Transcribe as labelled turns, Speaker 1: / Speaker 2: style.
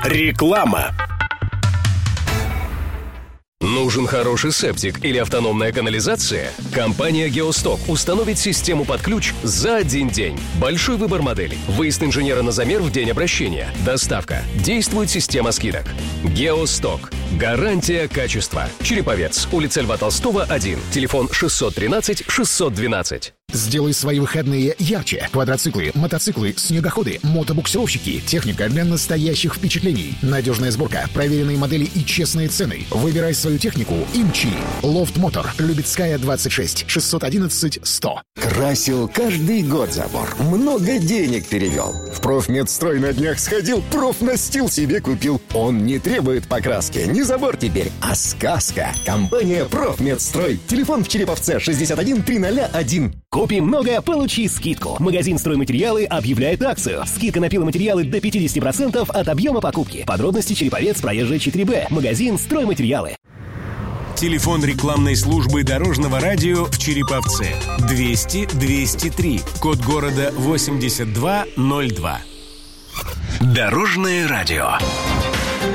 Speaker 1: Реклама.
Speaker 2: Нужен хороший септик или автономная канализация? Компания «Геосток» установит систему под ключ за один день. Большой выбор моделей. Выезд инженера на замер в день обращения. Доставка. Действует система скидок. «Геосток». Гарантия качества. Череповец. Улица Льва Толстого, 1. Телефон 613-612.
Speaker 3: Сделай свои выходные ярче. Квадроциклы, мотоциклы, снегоходы, мотобуксировщики. Техника для настоящих впечатлений. Надежная сборка, проверенные модели и честные цены. Выбирай свою технику и мчи. Лофт Мотор. Любецкая, 26. 611-100.
Speaker 4: Красил каждый год забор. Много денег перевел. В Профмедстрой на днях сходил, профнастил себе купил. Он не требует покраски. Не забор теперь, а сказка. Компания Профмедстрой. Телефон в Череповце 61 301.
Speaker 5: Купи много, получи скидку. Магазин «Стройматериалы» объявляет акцию. Скидка на пиломатериалы до 50% от объема покупки. Подробности: Череповец, Проезжая, 4Б. Магазин «Стройматериалы».
Speaker 1: Телефон рекламной службы Дорожного радио в Череповце 200-203. Код города 8202. Дорожное радио.